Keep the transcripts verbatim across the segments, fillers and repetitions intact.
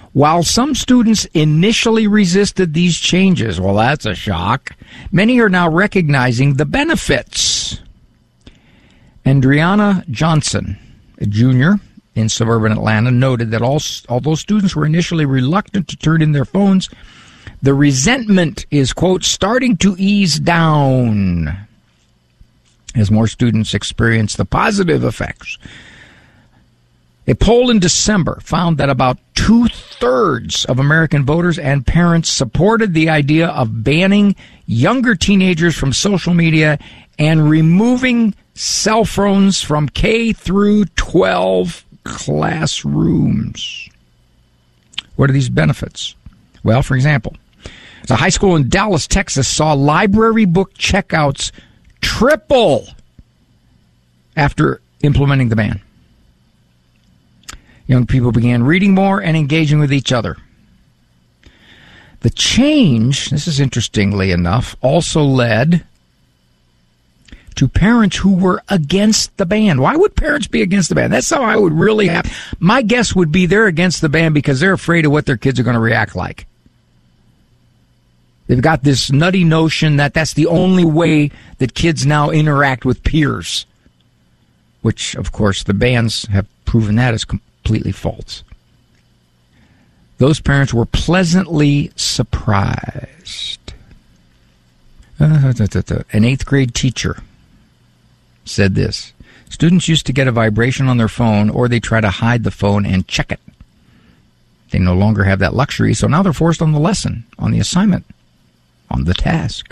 While some students initially resisted these changes, well, that's a shock, many are now recognizing the benefits. Andriana Johnson, a junior in suburban Atlanta, noted that all, although students were initially reluctant to turn in their phones, the resentment is, quote, starting to ease down as more students experience the positive effects. A poll in December found that about two-thirds of American voters and parents supported the idea of banning younger teenagers from social media and removing cell phones from K through twelve classrooms. What are these benefits? Well, for example, a high school in Dallas, Texas saw library book checkouts triple after implementing the ban. Young people began reading more and engaging with each other. The change, this is interestingly enough, also led to parents who were against the ban. Why would parents be against the ban? That's how I would really have. My guess would be they're against the ban because they're afraid of what their kids are going to react like. They've got this nutty notion that that's the only way that kids now interact with peers, which, of course, the bans have proven that is completely false. Those parents were pleasantly surprised. Uh, da, da, da. An eighth grade teacher said this: students used to get a vibration on their phone, or they try to hide the phone and check it. They no longer have that luxury, so now they're forced on the lesson, on the assignment, on the task.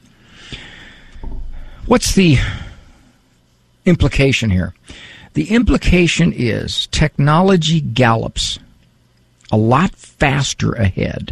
What's the implication here? The implication is technology gallops a lot faster ahead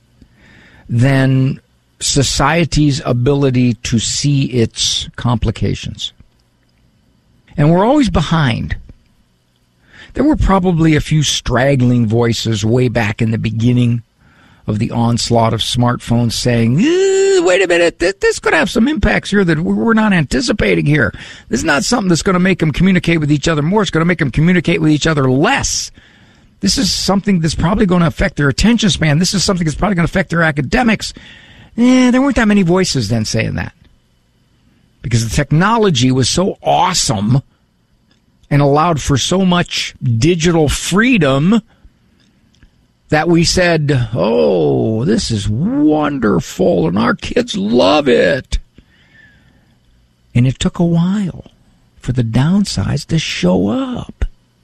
than society's ability to see its complications. And we're always behind. There were probably a few straggling voices way back in the beginning of the onslaught of smartphones saying, wait a minute, this could have some impacts here that we're not anticipating here. This is not something that's going to make them communicate with each other more. It's going to make them communicate with each other less. This is something that's probably going to affect their attention span. This is something that's probably going to affect their academics. Eh, there weren't that many voices then saying that, because the technology was so awesome and allowed for so much digital freedom that we said, oh, this is wonderful, and our kids love it. And it took a while for the downsides to show up.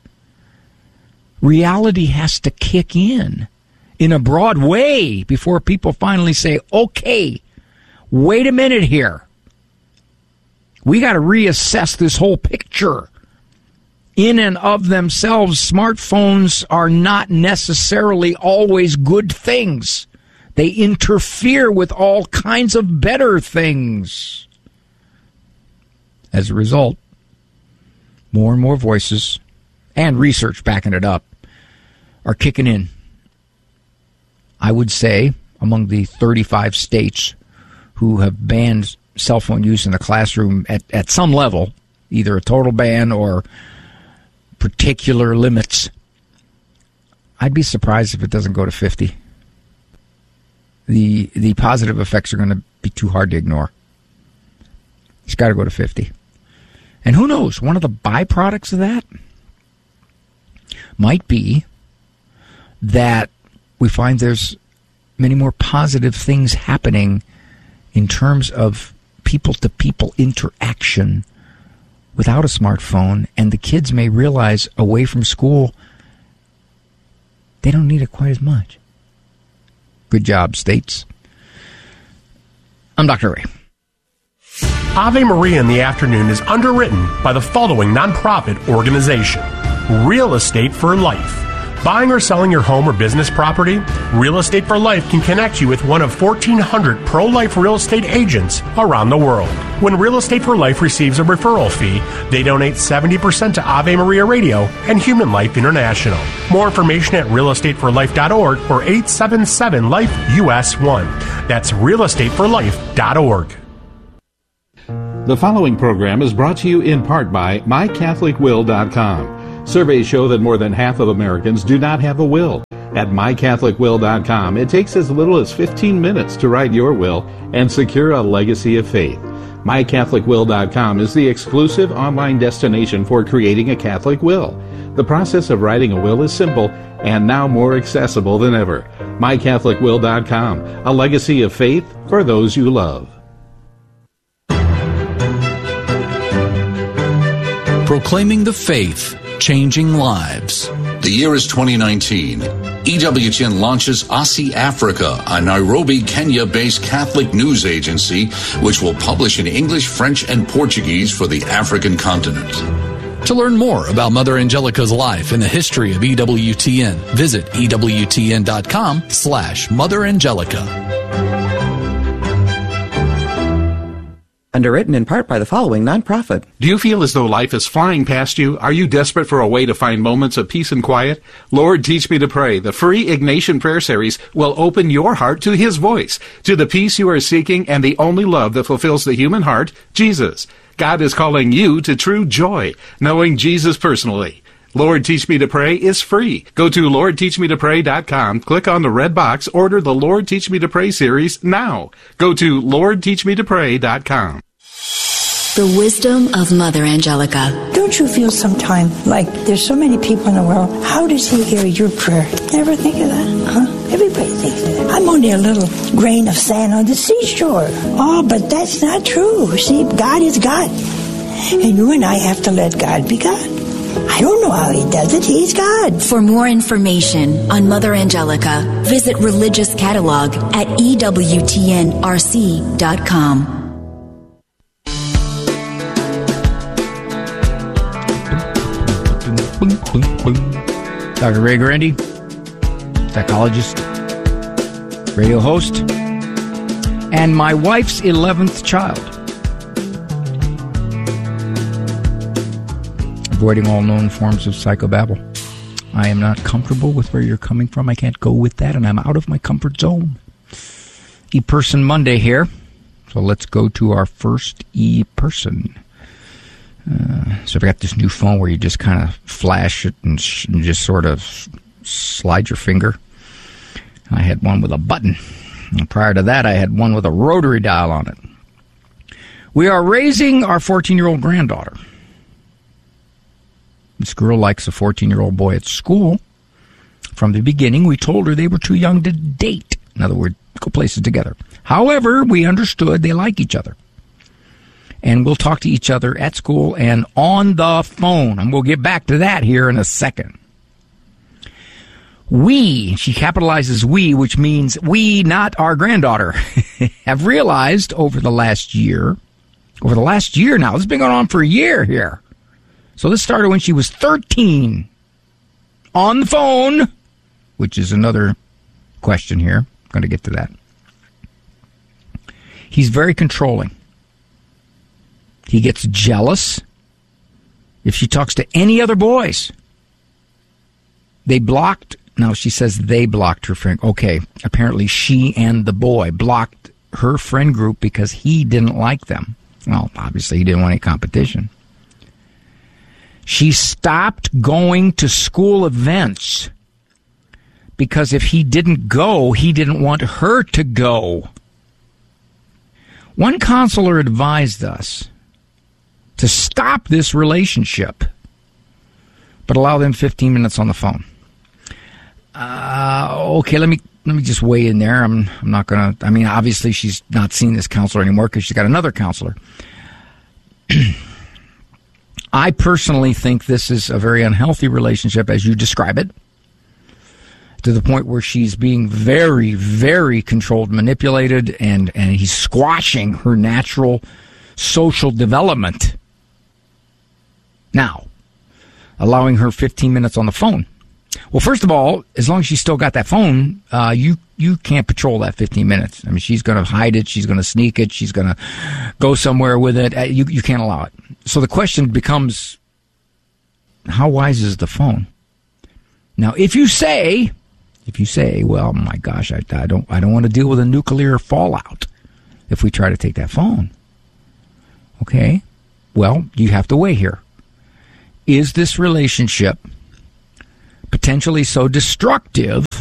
Reality has to kick in in a broad way before people finally say, okay, wait a minute here. We got to reassess this whole picture. In and of themselves, smartphones are not necessarily always good things. They interfere with all kinds of better things. As a result, more and more voices, and research backing it up, are kicking in. I would say among the thirty-five states who have banned cell phone use in the classroom at, at some level, either a total ban or particular limits, I'd be surprised if it doesn't go to fifty. The the positive effects are going to be too hard to ignore. It's got to go to fifty. And who knows, one of the byproducts of that might be that we find there's many more positive things happening in terms of people-to-people interaction without a smartphone, and the kids may realize away from school they don't need it quite as much. Good job, states. I'm Doctor Ray. Ave Maria in the Afternoon is underwritten by the following nonprofit organization: Real Estate for Life. Buying or selling your home or business property? Real Estate for Life can connect you with one of fourteen hundred pro-life real estate agents around the world. When Real Estate for Life receives a referral fee, they donate seventy percent to Ave Maria Radio and Human Life International. More information at real estate for life dot org or eight seven seven life U S one. That's real estate for life dot org. The following program is brought to you in part by my catholic will dot com. Surveys show that more than half of Americans do not have a will, at my catholic will dot com. It takes as little as fifteen minutes to write your will and secure a legacy of faith. my catholic will dot com is the exclusive online destination for creating a Catholic will. The process of writing a will is simple and now more accessible than ever. my catholic will dot com, a legacy of faith for those you love. Proclaiming the faith, changing lives. The year is twenty nineteen. E W T N launches Aussie Africa, a Nairobi, Kenya-based Catholic news agency which will publish in English, French, and Portuguese for the African continent. To learn more about Mother Angelica's life and the history of E W T N, visit E W T N dot com slash Mother Angelica. Underwritten in part by the following nonprofit. Do you feel as though life is flying past you? Are you desperate for a way to find moments of peace and quiet? Lord, Teach Me to Pray, the free Ignatian Prayer Series, will open your heart to His voice, to the peace you are seeking and the only love that fulfills the human heart, Jesus. God is calling you to true joy, knowing Jesus personally. Lord, Teach Me to Pray is free. Go to Lord Teach Me to Pray dot com, click on the red box, order the Lord Teach Me to Pray series now. Go to Lord Teach Me to Pray dot com. The wisdom of Mother Angelica. Don't you feel sometimes like there's so many people in the world, how does He hear your prayer? Never think of that, huh? Everybody thinks of that. I'm only a little grain of sand on the seashore. Oh, but that's not true. See, God is God. And you and I have to let God be God. I don't know how He does it. He's God. For more information on Mother Angelica, visit Religious Catalog at E W T N R C dot com. Doctor Ray Guarendi, psychologist, radio host, and my wife's eleventh child. Avoiding all known forms of psychobabble. I am not comfortable with where you're coming from. I can't go with that, and I'm out of my comfort zone. E-Person Monday here. So let's go to our first E-Person. Uh, so I've got this new phone where you just kind of flash it and, sh- and just sort of slide your finger. I had one with a button. And prior to that, I had one with a rotary dial on it. We are raising our fourteen-year-old granddaughter. This girl likes a fourteen-year-old boy at school. From the beginning, we told her they were too young to date. In other words, go places together. However, we understood they like each other. And we'll talk to each other at school and on the phone. And we'll get back to that here in a second. We, she capitalizes we, which means we, not our granddaughter, have realized over the last year, over the last year now, this has been going on for a year here. So this started when she was thirteen. On the phone, which is another question here. I'm going to get to that. He's very controlling. He gets jealous if she talks to any other boys. They blocked, now she says they blocked her friend. Okay, apparently she and the boy blocked her friend group because he didn't like them. Well, obviously he didn't want any competition. She stopped going to school events because if he didn't go, he didn't want her to go. One counselor advised us to stop this relationship, but allow them fifteen minutes on the phone. Uh, okay, let me let me just weigh in there. I'm I'm not gonna. I mean, obviously she's not seeing this counselor anymore because she's got another counselor. I personally think this is a very unhealthy relationship, as you describe it, to the point where she's being very, very controlled, manipulated, and and he's squashing her natural social development. Now, allowing her fifteen minutes on the phone. Well, first of all, as long as she's still got that phone, uh, you you can't patrol that fifteen minutes. I mean, she's going to hide it. She's going to sneak it. She's going to go somewhere with it. Uh, you you can't allow it. So the question becomes, how wise is the phone? Now, if you say, if you say, well, my gosh, I, I don't I don't want to deal with a nuclear fallout if we try to take that phone. Okay, well, you have to weigh here. Is this relationship potentially so destructive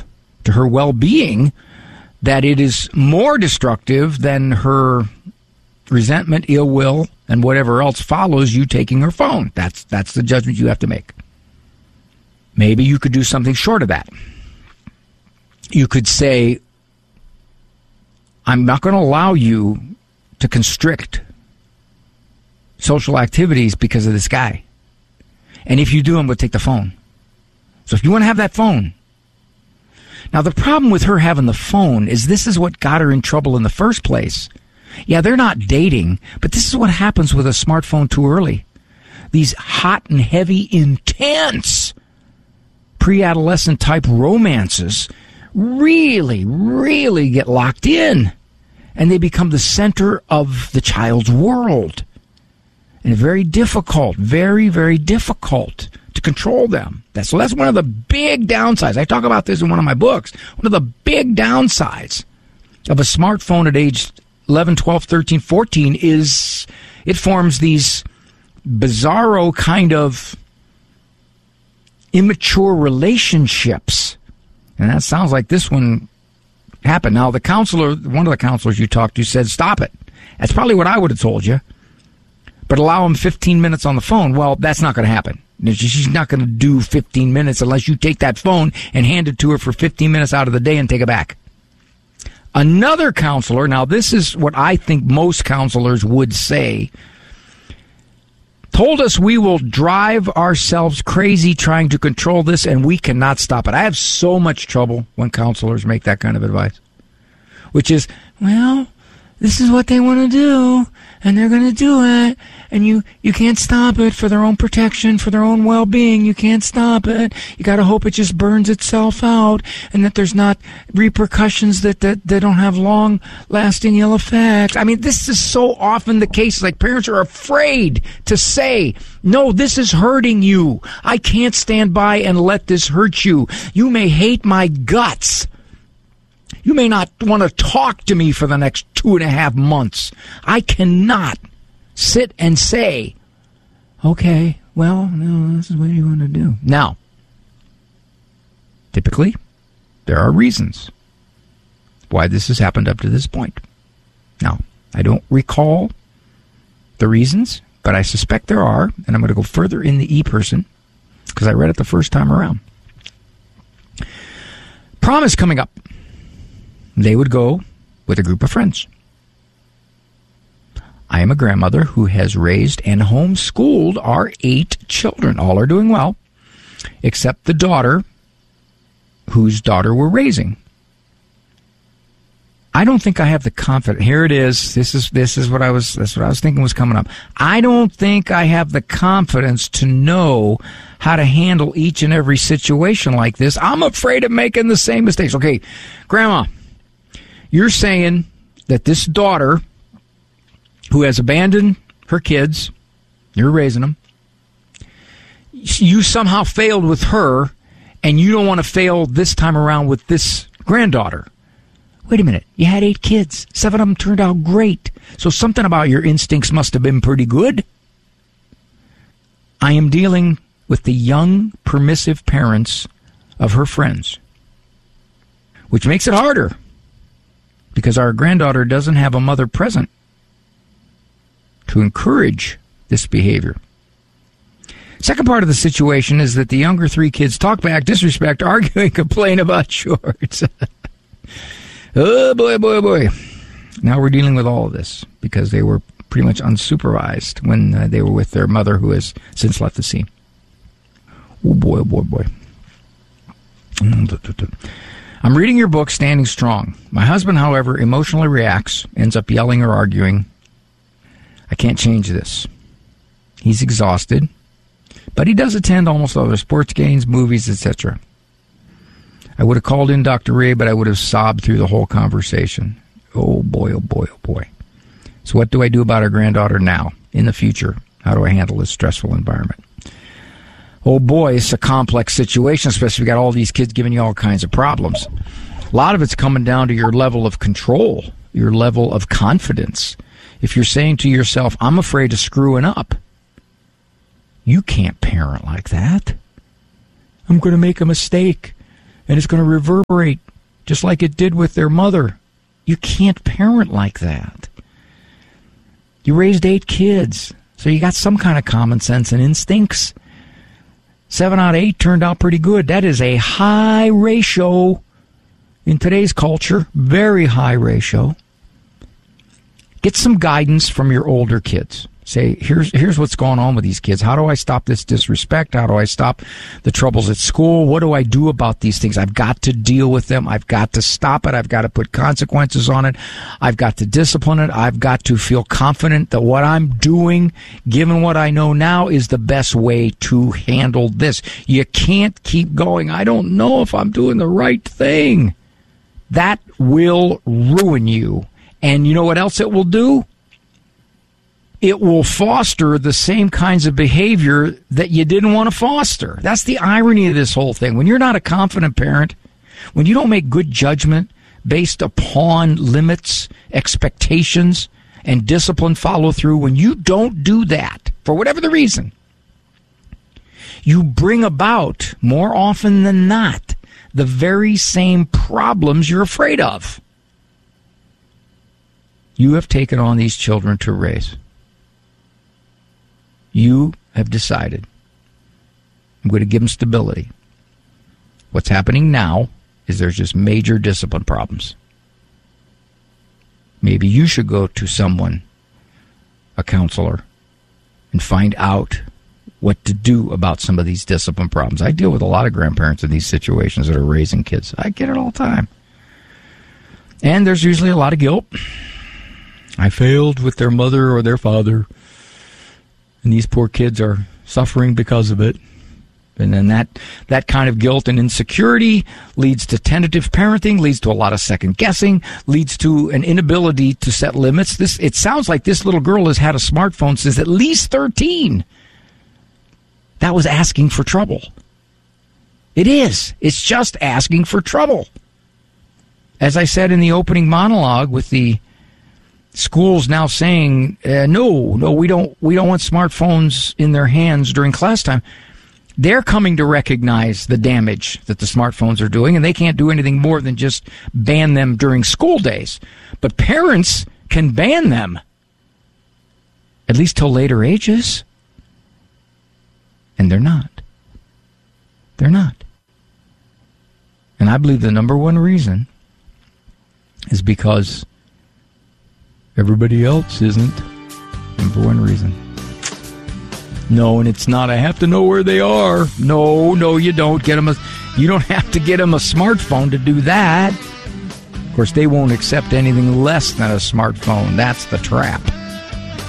to her well-being that it is more destructive than her resentment, ill will, and whatever else follows you taking her phone. That's that's the judgment you have to make. Maybe you could do something short of that. You could say, I'm not going to allow you to constrict social activities because of this guy. And if you do, I'm going to take the phone. So if you want to have that phone. Now, the problem with her having the phone is this is what got her in trouble in the first place. Yeah, they're not dating, but this is what happens with a smartphone too early. These hot and heavy, intense pre-adolescent type romances really, really get locked in. And they become the center of the child's world. And very difficult, very, very difficult to control them. That's, so that's one of the big downsides. I talk about this in one of my books. One of the big downsides of a smartphone at age eleven, twelve, thirteen, fourteen is it forms these bizarro kind of immature relationships. And that sounds like this one happened. Now, the counselor, one of the counselors you talked to said, stop it. That's probably what I would have told you. But allow him fifteen minutes on the phone. Well, that's not going to happen. She's not going to do fifteen minutes unless you take that phone and hand it to her for fifteen minutes out of the day and take it back. Another counselor, now this is what I think most counselors would say, told us we will drive ourselves crazy trying to control this and we cannot stop it. I have so much trouble when counselors make that kind of advice, which is, well, this is what they want to do, and they're going to do it, and you, you can't stop it for their own protection, for their own well-being. You can't stop it. You got to hope it just burns itself out, and that there's not repercussions that, that, that don't have long-lasting ill effects. I mean, this is so often the case. Like, parents are afraid to say, no, this is hurting you. I can't stand by and let this hurt you. You may hate my guts. You may not want to talk to me for the next two and a half months. I cannot sit and say, okay, well, no, this is what you want to do. Now, typically, there are reasons why this has happened up to this point. Now, I don't recall the reasons, but I suspect there are, and I'm going to go further in the e-person because I read it the first time around. Prom is coming up. They would go with a group of friends. I am a grandmother who has raised and homeschooled our eight children. All are doing well, except the daughter whose daughter we're raising. I don't think I have the confidence. Here it is. This is this is what I was. That's what I was thinking was coming up. I don't think I have the confidence to know how to handle each and every situation like this. I'm afraid of making the same mistakes. Okay, Grandma. You're saying that this daughter who has abandoned her kids, you're raising them, you somehow failed with her, and you don't want to fail this time around with this granddaughter. Wait a minute. You had eight kids. Seven of them turned out great. So something about your instincts must have been pretty good. I am dealing with the young, permissive parents of her friends, which makes it harder. Because our granddaughter doesn't have a mother present to encourage this behavior. Second part of the situation is that the younger three kids talk back, disrespect, argue, and complain about shorts. Oh, boy, boy, boy. Now we're dealing with all of this because they were pretty much unsupervised when uh, they were with their mother who has since left the scene. Oh, boy, oh, boy, boy. I'm reading your book, Standing Strong. My husband, however, emotionally reacts, ends up yelling or arguing. I can't change this. He's exhausted, but he does attend almost all the sports games, movies, et cetera. I would have called in Doctor Ray, but I would have sobbed through the whole conversation. Oh, boy, oh, boy, oh, boy. So what do I do about our granddaughter now, in the future? How do I handle this stressful environment? Oh, boy, it's a complex situation, especially if you got all these kids giving you all kinds of problems. A lot of it's coming down to your level of control, your level of confidence. If you're saying to yourself, I'm afraid of screwing up, you can't parent like that. I'm going to make a mistake, and it's going to reverberate just like it did with their mother. You can't parent like that. You raised eight kids, so you got some kind of common sense and instincts. Seven out of eight turned out pretty good. That is a high ratio in today's culture, very high ratio. Get some guidance from your older kids. Say, here's here's what's going on with these kids. How do I stop this disrespect? How do I stop the troubles at school? What do I do about these things? I've got to deal with them. I've got to stop it. I've got to put consequences on it. I've got to discipline it. I've got to feel confident that what I'm doing, given what I know now, is the best way to handle this. You can't keep going, I don't know if I'm doing the right thing. That will ruin you. And you know what else it will do? It will foster the same kinds of behavior that you didn't want to foster. That's the irony of this whole thing. When you're not a confident parent, when you don't make good judgment based upon limits, expectations, and discipline follow through, when you don't do that, for whatever the reason, you bring about, more often than not, the very same problems you're afraid of. You have taken on these children to raise. You have decided, I'm going to give them stability. What's happening now is there's just major discipline problems. Maybe you should go to someone, a counselor, and find out what to do about some of these discipline problems. I deal with a lot of grandparents in these situations that are raising kids. I get it all the time. And there's usually a lot of guilt. I failed with their mother or their father. And these poor kids are suffering because of it. And then that, that kind of guilt and insecurity leads to tentative parenting, leads to a lot of second guessing, leads to an inability to set limits. This, it sounds like this little girl has had a smartphone since at least thirteen. That was asking for trouble. It is. It's just asking for trouble. As I said in the opening monologue, with the schools now saying, uh, no, no, we don't, we don't want smartphones in their hands during class time. They're coming to recognize the damage that the smartphones are doing, and they can't do anything more than just ban them during school days. But parents can ban them, at least till later ages. And they're not. They're not. And I believe the number one reason is because everybody else isn't. Number one reason. No, and it's not, I have to know where they are. No, no, you don't. Get them a, you don't have to get them a smartphone to do that. Of course, they won't accept anything less than a smartphone. That's the trap.